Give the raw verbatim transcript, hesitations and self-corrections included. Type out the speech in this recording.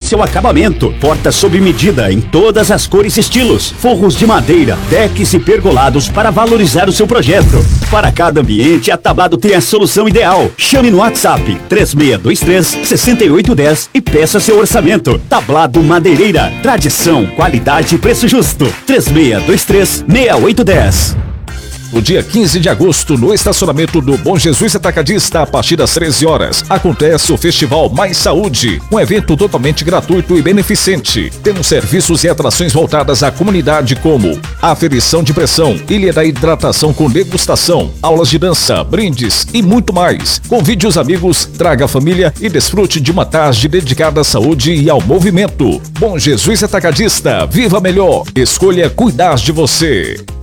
seu acabamento. Porta sob medida em todas as cores e estilos. Forros de madeira, decks e pergolados para valorizar o seu projeto. Para cada ambiente, a Tablado tem a solução ideal. Chame no WhatsApp três seis dois três, seis oito um zero e peça seu orçamento. Tablado Madeireira. Tradição, qualidade e preço justo. três seis dois três, seis oito um zero. No dia quinze de agosto, no estacionamento do Bom Jesus Atacadista, a partir das treze horas, acontece o Festival Mais Saúde, um evento totalmente gratuito e beneficente. Temos serviços e atrações voltadas à comunidade como aferição de pressão, ilha da hidratação com degustação, aulas de dança, brindes e muito mais. Convide os amigos, traga a família e desfrute de uma tarde dedicada à saúde e ao movimento. Bom Jesus Atacadista, viva melhor, escolha cuidar de você.